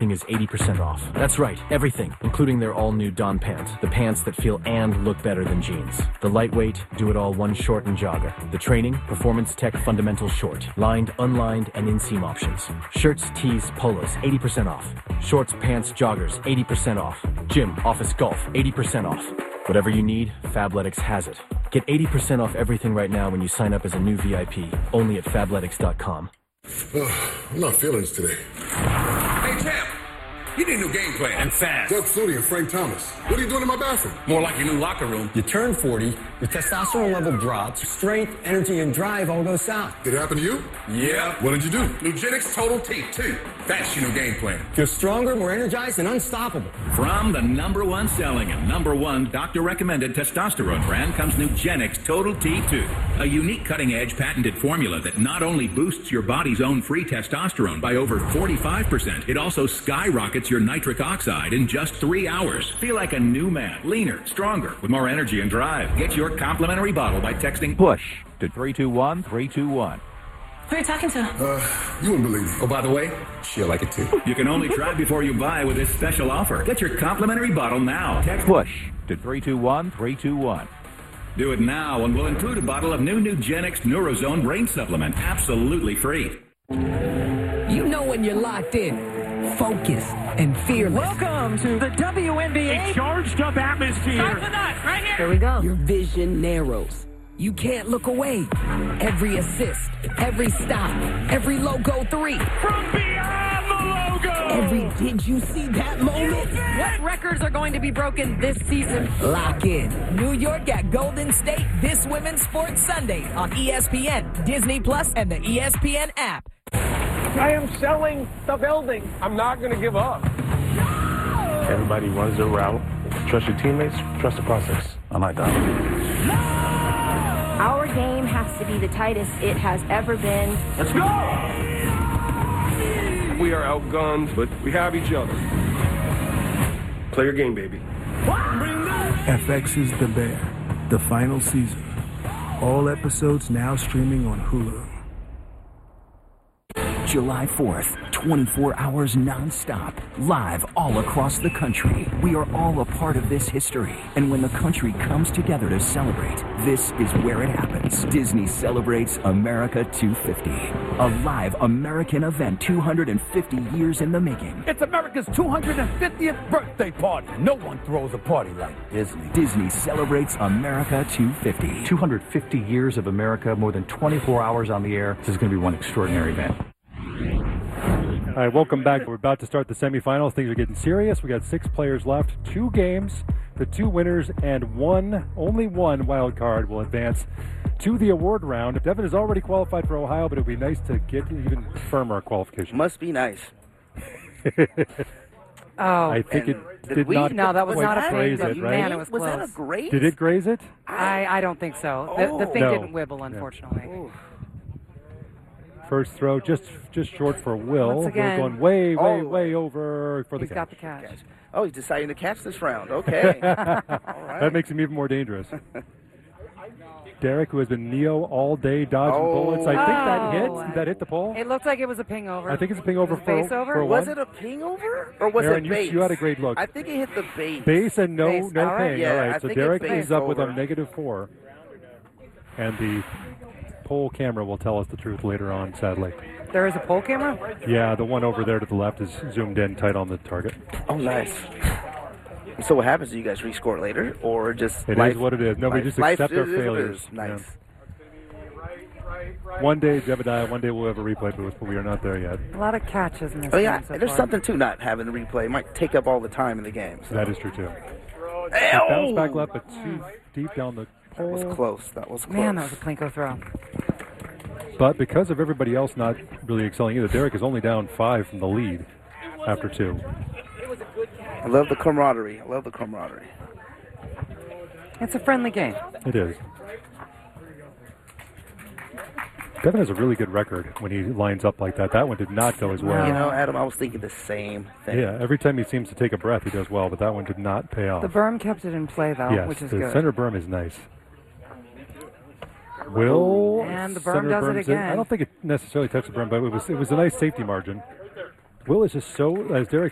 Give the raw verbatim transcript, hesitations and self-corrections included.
everything is eighty percent off. That's right, everything, including their all-new Dawn pants. The pants that feel and look better than jeans. The lightweight, do-it-all one short and jogger. The training, Performance Tech Fundamental Short. Lined, unlined, and inseam options. Shirts, tees, polos, eighty percent off. Shorts, pants, joggers, eighty percent off. Gym, office, golf, eighty percent off. Whatever you need, Fabletics has it. Get eighty percent off everything right now when you sign up as a new V I P. Only at Fabletics dot com. Oh, I'm not feeling this today. Hey, champ, you need a new game plan. And fast. Doug Flutie and Frank Thomas. What are you doing in my bathroom? More like your new locker room. You turn forty, your testosterone level drops, strength, energy, and drive all go south. Did it happen to you? Yeah. What did you do? Nugenix Total T, too. That's your new game plan. You're stronger, more energized, and unstoppable. From the number one selling and number one doctor-recommended testosterone brand comes Nugenix Total T two, a unique cutting-edge patented formula that not only boosts your body's own free testosterone by over forty-five percent, it also skyrockets your nitric oxide in just three hours. Feel like a new man, leaner, stronger, with more energy and drive. Get your complimentary bottle by texting PUSH to three two one three two one. Who are you talking to? Uh, you wouldn't believe it. Oh, by the way, she'll like it too. You can only try before you buy with this special offer. Get your complimentary bottle now. Text PUSH to three two one three two one. Do it now and we'll include a bottle of new Nugenix Neurozone Brain Supplement absolutely free. You know when you're locked in, focused, and fearless. Welcome to the W N B A. A charged up atmosphere. Start the nut, right here. Here we go. Your vision narrows. You can't look away. Every assist, every stop, every logo three. From beyond the logo. Every did you see that moment? What records are going to be broken this season? Lock in. New York at Golden State this Women's Sports Sunday on E S P N, Disney Plus, and the E S P N app. I am selling the building. I'm not going to give up. No! Everybody runs their route. Trust your teammates, trust the process. I like that. No! Our game has to be the tightest it has ever been. Let's go! We are outgunned, but we have each other. Play your game, baby. F X is The Bear, the final season. All episodes now streaming on Hulu. July fourth, twenty-four hours non-stop, live all across the country. We are all a part of this history. And when the country comes together to celebrate, this is where it happens. Disney celebrates America two fifty. A live American event two hundred fifty years in the making. It's America's two hundred fiftieth birthday party. No one throws a party like Disney. Disney celebrates America two fifty. two hundred fifty years of America, more than twenty-four hours on the air. This is going to be one extraordinary event. All right, welcome back. We're about to start the semifinals. Things are getting serious. We got six players left, two games. The two winners and one, only one wild card will advance to the award round. Devin is already qualified for Ohio, but it would be nice to get even firmer qualification. Must be nice. Oh, I think it did, did we, not no, that was quite not a graze thing. it, right? Man, it was, was close. that a graze? Did it graze it? I, I don't think so. Oh. The, the thing No. didn't wibble, unfortunately. Oh. First throw, just just short for Will. Once again, Will going way, way, oh. way over for He's the got catch. the catch. catch. Oh, he's deciding to catch this round. Okay. All right. That makes him even more dangerous. Derek, who has been Neo all day dodging Oh. bullets. I think that hit. Oh. Did that hit the pole? It looked like it was a ping over. I think it's a ping over Was it for, base over? for a Was one. it a ping over? Or was Aaron, it you, base? you had a great look. I think it hit the base. Base and no, Base. no All right. ping. Yeah, all I right, so think Derek it's is base up with a over. negative four. And the pole camera will tell us the truth later on, sadly. There is a pole camera? Yeah, the one over there to the left is zoomed in tight on the target. Oh, nice. So what happens? Do you guys rescore later, or just It life, is what it is. No, we life, just life accept our is what it failures. is. Nice. Yeah. One day, Jebediah, one day we'll have a replay booth, but we are not there yet. A lot of catches in this Oh yeah, game so there's far. something to not having the replay. It might take up all the time in the game. So. That is true, too. Ow! Bounce back left, but too deep down the pole. That was close. That was close. Man, that was a Plinko throw. But because of everybody else not really excelling either, Derek is only down five from the lead after two. I love the camaraderie. I love the camaraderie. It's a friendly game. It is. Devin has a really good record when he lines up like that. That one did not go as well. You know, Adam, I was thinking the same thing. Yeah, every time he seems to take a breath, he does well, but that one did not pay off. The berm kept it in play, though, yes, which is the good. center berm is nice. Will And the berm center does it berms in. again. I don't think it necessarily touched the berm, but it was it was a nice safety margin. Will is just so, as Derek